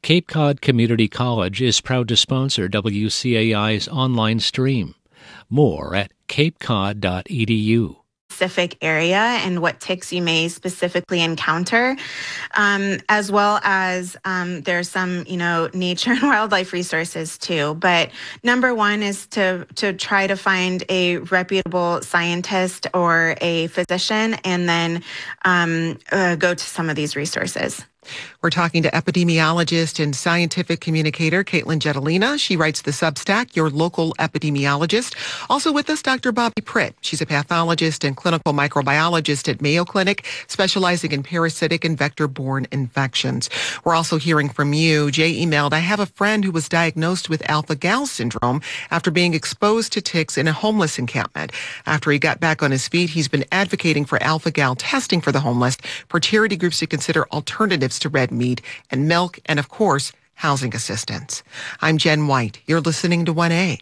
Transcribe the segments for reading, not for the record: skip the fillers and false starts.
Cape Cod Community College is proud to sponsor WCAI's online stream. More at capecod.edu. Specific area and what ticks you may specifically encounter, as well as there's some, nature and wildlife resources too. But number one is to try to find a reputable scientist or a physician, and then go to some of these resources. We're talking to epidemiologist and scientific communicator Caitlin Jetelina. She writes the Substack, Your Local Epidemiologist. Also with us, Dr. Bobby Pritt. She's a pathologist and clinical microbiologist at Mayo Clinic, specializing in parasitic and vector-borne infections. We're also hearing from you. Jay emailed, I have a friend who was diagnosed with alpha-gal syndrome after being exposed to ticks in a homeless encampment. After he got back on his feet, he's been advocating for alpha-gal testing for the homeless, for charity groups to consider alternatives to red meat and milk, and of course, housing assistance. I'm Jen White. You're listening to 1A.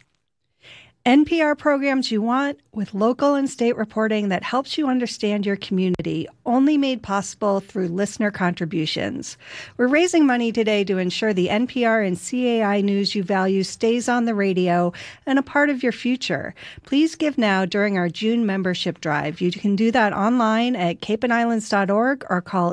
NPR programs you want, with local and state reporting that helps you understand your community, only made possible through listener contributions. We're raising money today to ensure the NPR and CAI news you value stays on the radio and a part of your future. Please give now during our June membership drive. You can do that online at capeandislands.org or call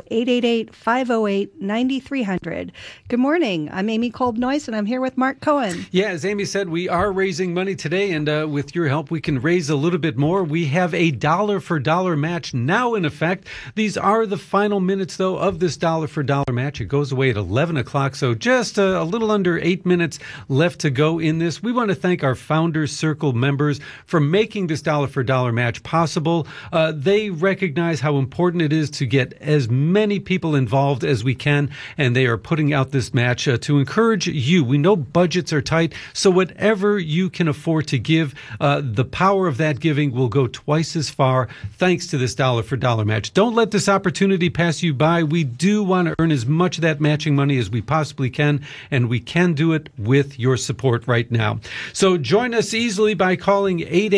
888-508-9300. Good morning. I'm Amy Kolb-Noyce, and I'm here with Mark Cohen. Yeah, as Amy said, we are raising money today, and with your help, we can raise a little bit more. We have a dollar-for-dollar match now in effect. These are the final minutes, though, of this dollar-for-dollar match. It goes away at 11 o'clock, so just a little under 8 minutes left to go in this. We want to thank our Founders Circle members for making this dollar-for-dollar match possible. They recognize how important it is to get as many people involved as we can, and they are putting out this match to encourage you. We know budgets are tight, so whatever you can afford to give, the power of that giving will go twice as far thanks to this dollar-for-dollar match. Don't let this opportunity pass you by. We do want to earn as much of that matching money as we possibly can, and we can do it with your support right now. So join us easily by calling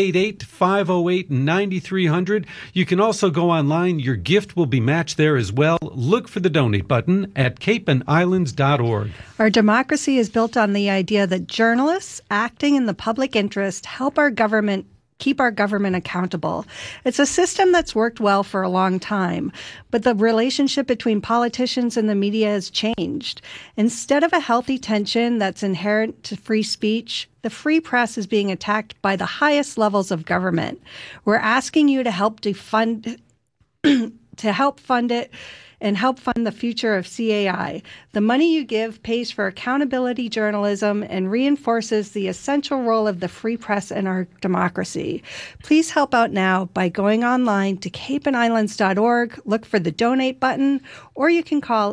888-508-9300. You can also go online. Your gift will be matched there as well. Look for the donate button at capeandislands.org. Our democracy is built on the idea that journalists acting in the public interest help our government keep our government accountable. It's a system that's worked well for a long time, but the relationship between politicians and the media has changed. Instead of a healthy tension that's inherent to free speech, the free press is being attacked by the highest levels of government. We're asking you to help fund it and help fund the future of CAI. The money you give pays for accountability journalism and reinforces the essential role of the free press in our democracy. Please help out now by going online to capeandislands.org, look for the donate button, or you can call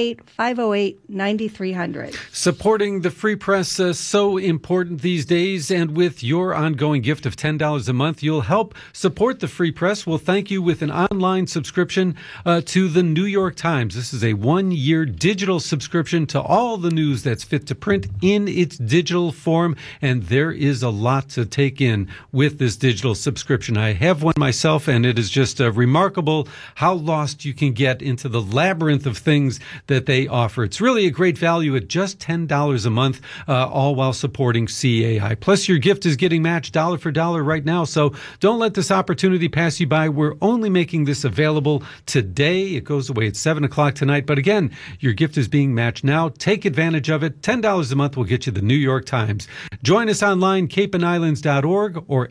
888-508-9300. Supporting the free press is so important these days, and with your ongoing gift of $10 a month, you'll help support the free press. We'll thank you with an online subscription to the New York Times. This is a 1-year digital subscription to all the news that's fit to print in its digital form, and there is a lot to take in with this digital subscription. I have one myself, and it is just remarkable how lost you can get into the labyrinth of things that they offer. It's really a great value at just $10 a month, all while supporting CAI. Plus, your gift is getting matched dollar for dollar right now, so don't let this opportunity pass you by. We're only making this available today. It goes away at 7 o'clock tonight, but again, your gift is being matched now. Take advantage of it. $10 a month will get you the New York Times. Join us online, capeandislands.org or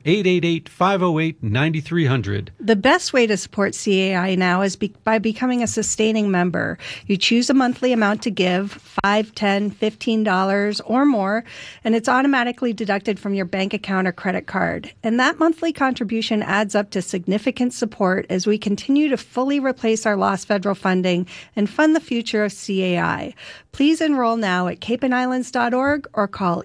888-508-9300. The best way to support CAI now is by becoming a sustaining member. You choose a monthly amount to give, $5, $10, $15 or more, and it's automatically deducted from your bank account or credit card. And that monthly contribution adds up to significant support as we continue to fully replace our lost federal funding and fund the future of CAI. Please enroll now at capeandislands.org or call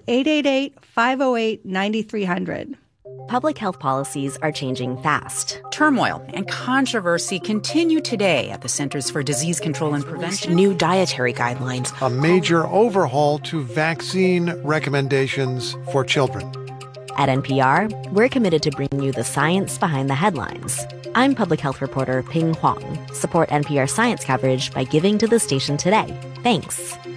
888-508-9300. Public health policies are changing fast. Turmoil and controversy continue today at the Centers for Disease Control and Prevention. New dietary guidelines. A major overhaul to vaccine recommendations for children. At NPR, we're committed to bringing you the science behind the headlines. I'm public health reporter Ping Huang. Support NPR science coverage by giving to the station today. Thanks.